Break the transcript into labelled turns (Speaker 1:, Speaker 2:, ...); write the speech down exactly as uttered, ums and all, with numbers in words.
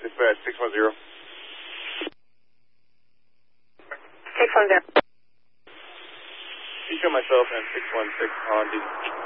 Speaker 1: dispatch, six one zero.
Speaker 2: six one zero.
Speaker 1: Feature myself and six one six on duty.